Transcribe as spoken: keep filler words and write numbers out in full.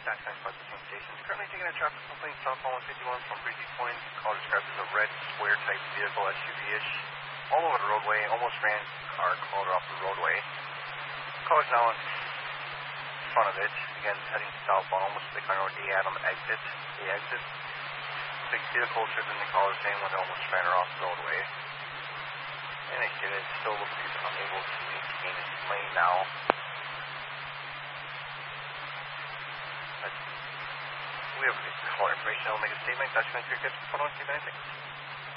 Dash nine five between stations. Currently taking a traffic complaint southbound one fifty-one from Breezy Point. Caller described as a red square type vehicle, S U V-ish. All over the roadway, almost ran car crawled off the roadway. Caller's now in front of it. Again, heading southbound, almost to the Conroe D. Adam exit. The exit. Six feet closer than the caller's saying when they almost ran her off the roadway. And again, it still looks like he's unable to maintain his lane now. But we have caller information. I'll make a statement. That's going to take this. Hold on, keep anything.